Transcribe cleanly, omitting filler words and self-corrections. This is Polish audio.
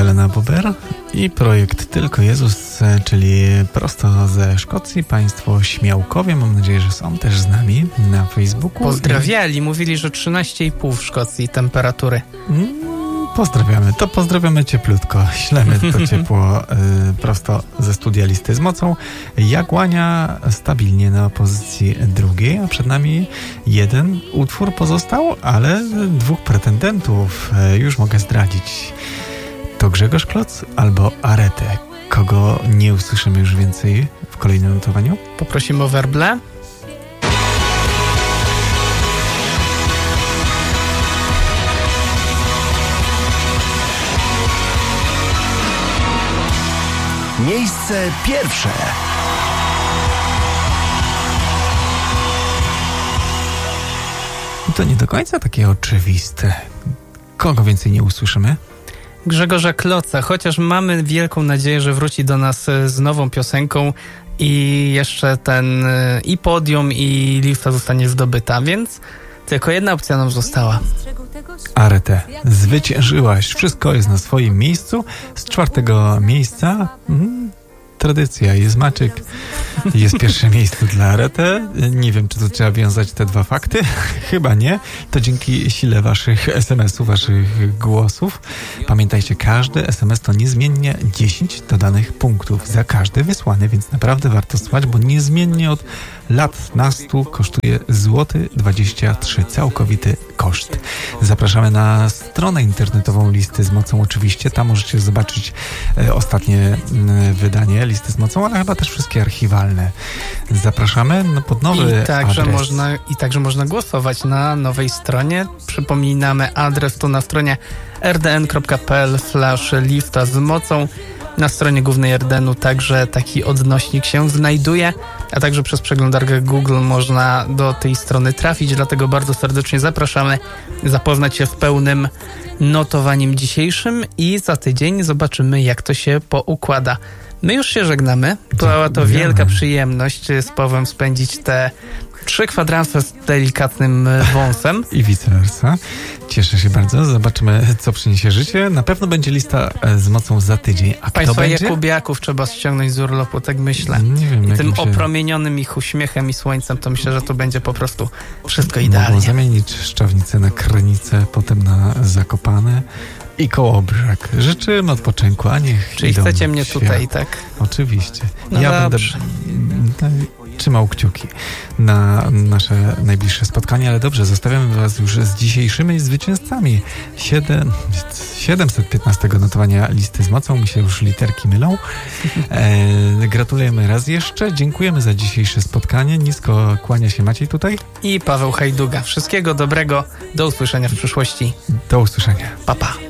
Magdalena Bober i projekt Tylko Jezus, czyli prosto ze Szkocji, państwo Śmiałkowie. Mam nadzieję, że są też z nami na Facebooku. Pozdrawiali, mówili, że 13,5 w Szkocji temperatury. Pozdrawiamy cieplutko. Ślemy to ciepło prosto ze studia Listy z Mocą. Jagłania stabilnie na pozycji drugiej, a przed nami jeden utwór pozostał, ale dwóch pretendentów już mogę zdradzić. To Grzegorz Kloc albo Arete. Kogo nie usłyszymy już więcej w kolejnym notowaniu? Poprosimy o werble. Miejsce pierwsze. To nie do końca takie oczywiste. Kogo więcej nie usłyszymy? Grzegorza Kloca, chociaż mamy wielką nadzieję, że wróci do nas z nową piosenką i jeszcze ten i podium, i lista zostanie zdobyta, więc tylko jedna opcja nam została. Arete, zwyciężyłaś. Wszystko jest na swoim miejscu. Z czwartego miejsca tradycja, jest Maciek. Jest pierwsze miejsce dla Arete. Nie wiem, czy tu trzeba wiązać te dwa fakty. Chyba nie. To dzięki sile waszych SMS-ów, waszych głosów. Pamiętajcie, każdy SMS to niezmiennie 10 dodanych punktów za każdy wysłany, więc naprawdę warto słuchać, bo niezmiennie od lat nastu kosztuje złoty 23. Całkowity koszt. Zapraszamy na stronę internetową Listy z Mocą oczywiście. Tam możecie zobaczyć ostatnie wydanie Listy z Mocą, ale chyba też wszystkie archiwalne. Zapraszamy pod nowy adres. I także można głosować na nowej stronie. Przypominamy adres tu na stronie rdn.pl/lista z mocą. Na stronie głównej RDN-u także taki odnośnik się znajduje, a także przez przeglądarkę Google można do tej strony trafić, dlatego bardzo serdecznie zapraszamy zapoznać się z pełnym notowaniem dzisiejszym i za tydzień zobaczymy, jak to się poukłada. My już się żegnamy. Była to wielka przyjemność z Pawłem spędzić te 3 kwadranse z delikatnym wąsem. I vice versa. Cieszę się bardzo. Zobaczymy, co przyniesie życie. Na pewno będzie lista z mocą za tydzień. A Państwa kto będzie? Jakubiaków trzeba ściągnąć z urlopu, tak myślę. Nie wiem, i tym opromienionym ich uśmiechem i słońcem, to myślę, że to będzie po prostu wszystko idealnie. Mogą zamienić Szczawnicę na Krynicę, potem na Zakopane i Kołobrzeg. Życzymy odpoczynku, a niech Czyli chcecie mnie tutaj, tak? Oczywiście. No ja dobrze. będę trzymał kciuki na nasze najbliższe spotkanie, ale dobrze, zostawiamy was już z dzisiejszymi zwycięzcami 715 notowania Listy z Mocą, mi się już literki mylą. Gratulujemy raz jeszcze, dziękujemy za dzisiejsze spotkanie, nisko kłania się Maciej tutaj i Paweł Hajduga. Wszystkiego dobrego, do usłyszenia w przyszłości. Do usłyszenia. Pa, pa.